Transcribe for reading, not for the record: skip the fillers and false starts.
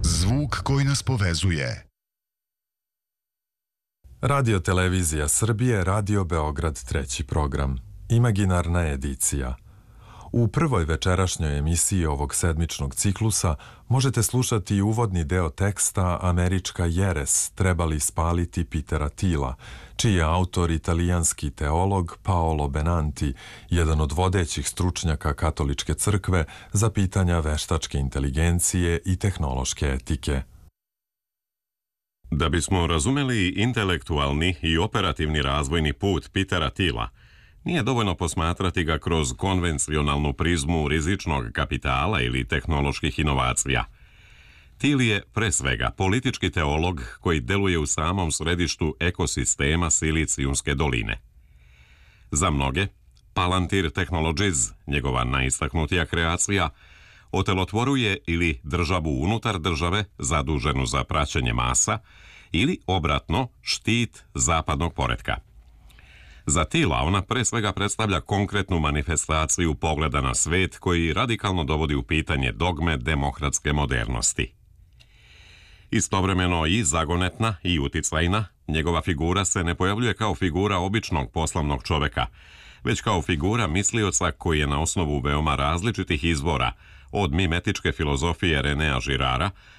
Zvuk koji nas povezuje. Radio Televizija Srbije, Radio Beograd, treći program. Imaginarna edicija. U prvoj večerašnjoj emisiji ovog sedmičnog ciklusa možete slušati uvodni deo teksta Američka jeres, trebali spaliti Pitera Tila, čiji je autor italijanski teolog Paolo Benanti, jedan od vodećih stručnjaka katoličke crkve za pitanja veštačke inteligencije i tehnološke etike. Da bismo razumeli intelektualni i operativni razvojni put Pitera Tila, nije dovoljno posmatrati ga kroz konvencionalnu prizmu rizičnog kapitala ili tehnoloških inovacija. Til je pre svega politički teolog koji deluje u samom središtu ekosistema Silicijumske doline. Za mnoge, Palantir Technologies, njegova najistaknutija kreacija, otelotvoruje ili državu unutar države zaduženu za praćenje masa ili, obratno, štit zapadnog poretka. Za Tila ona pre svega predstavlja konkretnu manifestaciju pogleda na svet koji radikalno dovodi u pitanje dogme demokratske modernosti. Istovremeno i zagonetna i uticajna, njegova figura se ne pojavljuje kao figura običnog poslovnog čoveka, već kao figura mislioca koji je na osnovu veoma različitih izvora, od mimetičke filozofije Renea Girara